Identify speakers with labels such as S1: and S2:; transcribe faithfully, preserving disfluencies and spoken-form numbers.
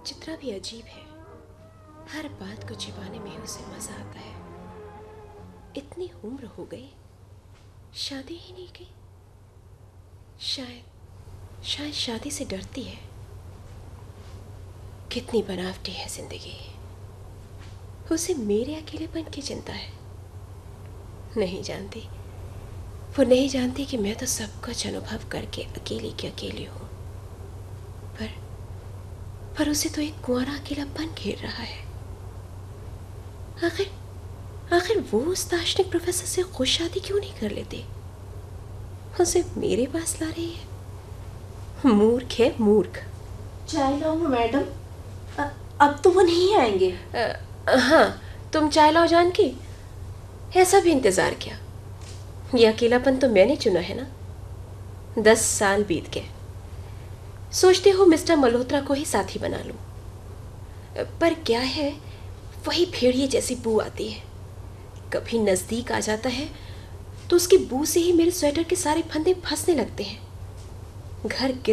S1: चित्रा भी अजीब है, हर बात को छिपाने में उसे मजा आता है। इतनी उम्र हो गई, शादी ही नहीं की। शायद शायद शादी से डरती है। कितनी बनावटी है जिंदगी। उसे मेरे अकेलेपन की चिंता है। नहीं जानती, वो नहीं जानती कि मैं तो सब कुछ अनुभव करके अकेली की अकेली हूं। पर पर उसे तो एक कुंवारा अकेलापन घेर रहा है। आखिर आखिर वो उस दार्शनिक प्रोफेसर से खुद शादी क्यों नहीं कर लेते? उसे मेरे पास ला रही है। मूर्ख है, मूर्ख।
S2: चाय लाओ मैडम। अब तो वो नहीं आएंगे।
S1: आ, हाँ, तुम चाय लाओ जानकी। ऐसा भी इंतजार क्या? ये अकेलापन तो मैंने चुना है ना। दस साल बीत गए। सोचते हो मिस्टर मल्होत्रा को ही साथी बना लूं, पर क्या है, वही भेड़िए जैसी बू आती है। कभी नजदीक आ जाता है तो उसकी बू से ही मेरे स्वेटर के सारे फंदे फंसने लगते हैं। घर